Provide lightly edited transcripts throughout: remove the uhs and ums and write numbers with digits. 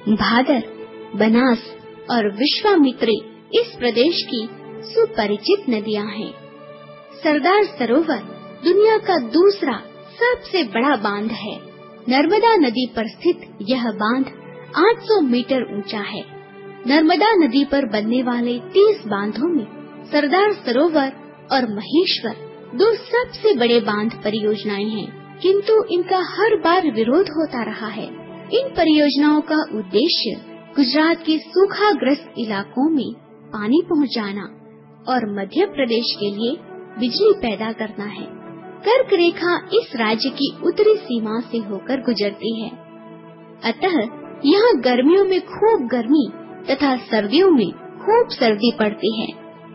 भादर, बनास और विश्वामित्री इस प्रदेश की सुपरिचित नदियां हैं। सरदार सरोवर दुनिया का दूसरा सबसे बड़ा बांध है। नर्मदा नदी पर स्थित यह बांध 800 मीटर ऊंचा है। नर्मदा नदी पर बनने वाले 30 बांधों में सरदार सरोवर और महेश्वर दो सबसे बड़े बांध परियोजनाएं हैं, किंतु इनका हर बार विरोध होता रहा है। इन परियोजनाओं का उद्देश्य गुजरात के सूखाग्रस्त इलाकों में पानी पहुंचाना और मध्य प्रदेश के लिए बिजली पैदा करना है। कर्क रेखा इस राज्य की उत्तरी सीमा से होकर गुजरती है, अतः यहाँ गर्मियों में खूब गर्मी तथा सर्दियों में खूब सर्दी पड़ती है।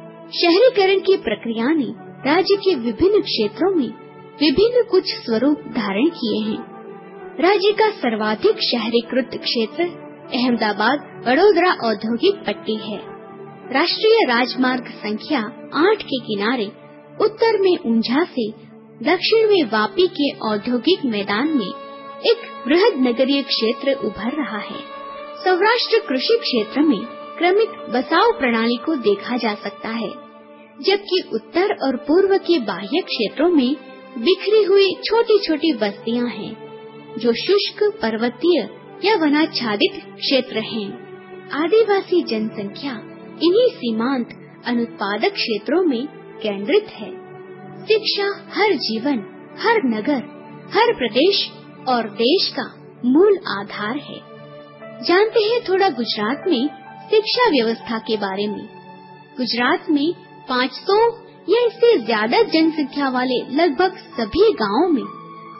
शहरीकरण की प्रक्रिया ने राज्य के विभिन्न क्षेत्रों में विभिन्न कुछ स्वरूप धारण किए हैं। राज्य का सर्वाधिक शहरीकृत क्षेत्र अहमदाबाद वडोदरा औद्योगिक पट्टी है। राष्ट्रीय राजमार्ग संख्या 8 के किनारे उत्तर में ऊंझा से दक्षिण में वापी के औद्योगिक मैदान में एक बृहद नगरीय क्षेत्र उभर रहा है। सौराष्ट्र कृषि क्षेत्र में क्रमिक बसाव प्रणाली को देखा जा सकता है, जबकि उत्तर और पूर्व के बाह्य क्षेत्रों में बिखरी हुई छोटी छोटी बस्तियां हैं, जो शुष्क पर्वतीय या वनाच्छादित क्षेत्र हैं। आदिवासी जनसंख्या इन्हीं सीमांत अनुत्पादक क्षेत्रों में केंद्रित है। शिक्षा हर जीवन, हर नगर, हर प्रदेश और देश का मूल आधार है। जानते हैं थोड़ा गुजरात में शिक्षा व्यवस्था के बारे में। गुजरात में 500 या इससे ज्यादा जनसंख्या वाले लगभग सभी गांवों में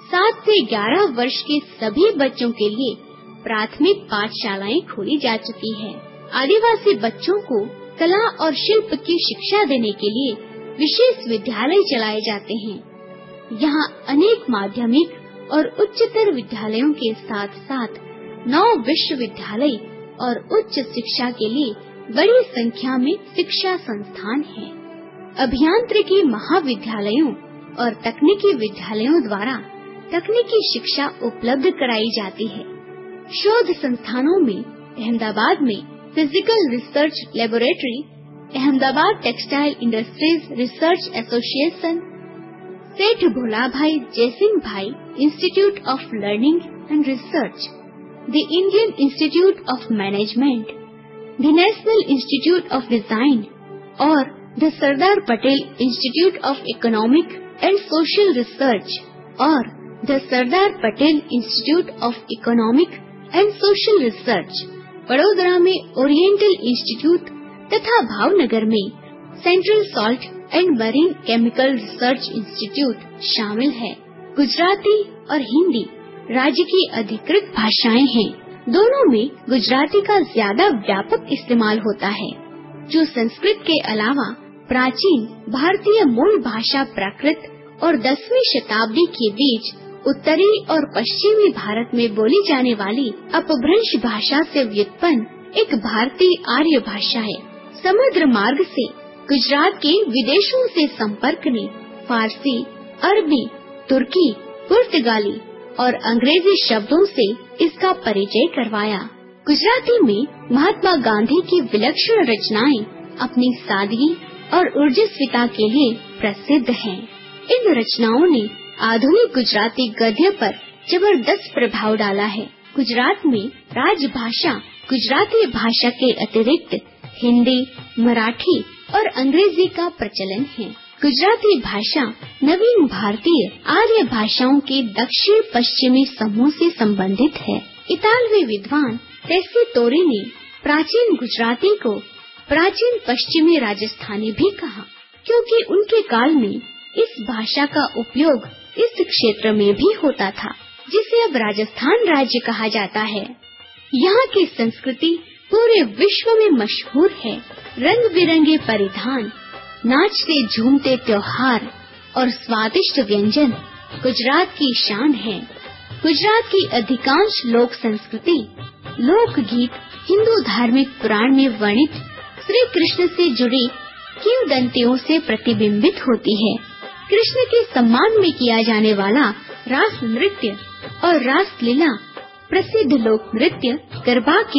7 से 11 वर्ष के सभी बच्चों के लिए प्राथमिक पाठशालाएं खोली जा चुकी है। आदिवासी बच्चों को कला और शिल्प की शिक्षा देने के लिए विशेष विद्यालय चलाए जाते हैं। यहाँ अनेक माध्यमिक और उच्चतर विद्यालयों के साथ साथ 9 विश्वविद्यालय और उच्च शिक्षा के लिए बड़ी संख्या में शिक्षा संस्थान हैं। अभियांत्रिकी महाविद्यालयों और तकनीकी विद्यालयों द्वारा तकनीकी शिक्षा उपलब्ध कराई जाती है। शोध संस्थानों में अहमदाबाद में physical research laboratory, Ahmedabad textile industries research association, सेठ भोलाभाई जयसिंह भाई institute of learning and research, the Indian institute of management, the national institute of design और the Sardar Patel institute of economic and social research और the Sardar Patel institute of economic and social research, Vadodara में oriental institute तथा भावनगर में central salt and marine chemical research institute शामिल है। गुजराती और हिंदी राज्य की अधिकृत भाषाएं हैं। दोनों में गुजराती का ज्यादा व्यापक इस्तेमाल होता है, जो संस्कृत के अलावा प्राचीन भारतीय मूल भाषा प्राकृत और 10वीं शताब्दी के बीच उत्तरी और पश्चिमी भारत में बोली जाने वाली अपभ्रंश भाषा से व्युत्पन्न एक भारतीय आर्य भाषा है। समुद्र मार्ग से गुजरात के विदेशों से संपर्क ने फारसी, अरबी, तुर्की, पुर्तगाली और अंग्रेजी शब्दों से इसका परिचय करवाया। गुजराती में महात्मा गांधी की विलक्षण रचनाएं अपनी सादगी और ऊर्जस्विता के लिए प्रसिद्ध हैं। इन रचनाओं ने आधुनिक गुजराती गद्य पर जबरदस्त प्रभाव डाला है। गुजरात में राजभाषा गुजराती भाषा के अतिरिक्त हिंदी, मराठी और अंग्रेजी का प्रचलन है। गुजराती भाषा नवीन भारतीय आर्य भाषाओं के दक्षिण पश्चिमी समूह से संबंधित है। इतालवी विद्वान टेस्सीतोरी ने प्राचीन गुजराती को प्राचीन पश्चिमी राजस्थानी भी कहा, क्योंकि उनके काल में इस भाषा का उपयोग इस क्षेत्र में भी होता था, जिसे अब राजस्थान राज्य कहा जाता है। यहाँ की संस्कृति पूरे विश्व में मशहूर है। रंग बिरंगे परिधान, नाचते झूमते त्योहार और स्वादिष्ट व्यंजन गुजरात की शान है। गुजरात की अधिकांश लोक संस्कृति, लोक गीत हिंदू धार्मिक पुराण में वर्णित श्री कृष्ण से जुड़ी किंवदंतियों से प्रतिबिंबित होती है। कृष्ण के सम्मान में किया जाने वाला रास नृत्य और रास लीला प्रसिद्ध लोक नृत्य गरबा के